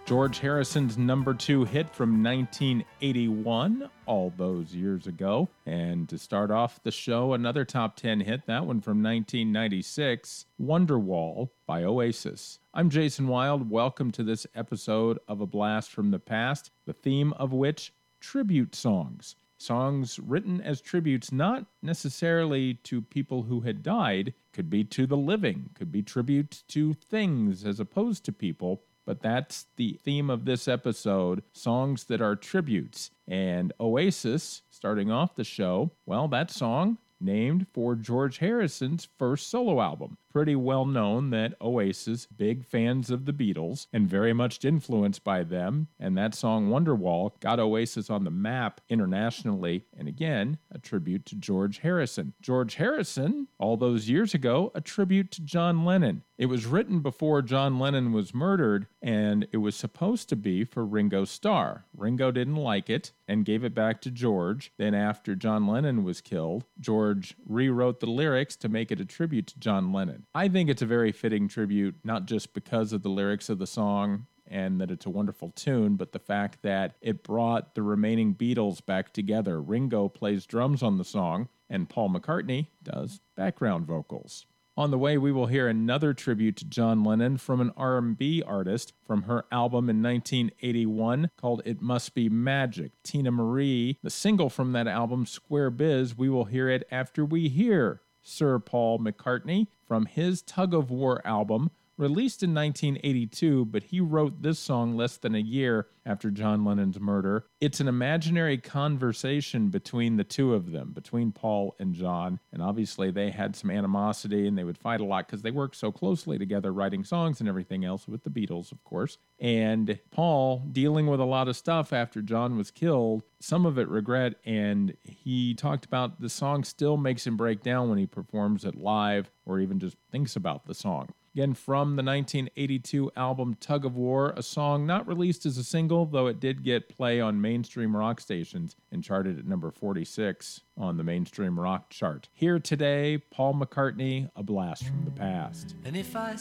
George Harrison's number 2 hit from 1981, all those years ago. And to start off the show, another top 10 hit, that one from 1996, Wonderwall by Oasis. I'm Jason Wild. Welcome to this episode of A Blast from the Past, the theme of which, tribute songs. Songs written as tributes, not necessarily to people who had died, could be to the living, could be tribute to things as opposed to people. But that's the theme of this episode, songs that are tributes. And Oasis, starting off the show, well, that song named for George Harrison's first solo album. Pretty well known that Oasis, big fans of the Beatles and very much influenced by them, and that song Wonderwall got Oasis on the map internationally, and again, a tribute to George Harrison. George Harrison, all those years ago, a tribute to John Lennon. It was written before John Lennon was murdered, and it was supposed to be for Ringo Starr. Ringo didn't like it and gave it back to George. Then after John Lennon was killed, George rewrote the lyrics to make it a tribute to John Lennon. I think it's a very fitting tribute, not just because of the lyrics of the song and that it's a wonderful tune, but the fact that it brought the remaining Beatles back together. Ringo plays drums on the song, and Paul McCartney does background vocals. On the way, we will hear another tribute to John Lennon from an R&B artist from her album in 1981 called It Must Be Magic. Tina Marie, the single from that album, Square Biz, we will hear it after we hear Sir Paul McCartney from his Tug of War album, released in 1982, but he wrote this song less than a year after John Lennon's murder. It's an imaginary conversation between the two of them, between Paul and John, and obviously they had some animosity and they would fight a lot because they worked so closely together writing songs and everything else with the Beatles, of course. And Paul, dealing with a lot of stuff after John was killed, some of it regret, and he talked about the song still makes him break down when he performs it live or even just thinks about the song. Again, from the 1982 album Tug of War, a song not released as a single, though it did get play on mainstream rock stations and charted at number 46 on the mainstream rock chart. Here today, Paul McCartney, A Blast from the Past. And if I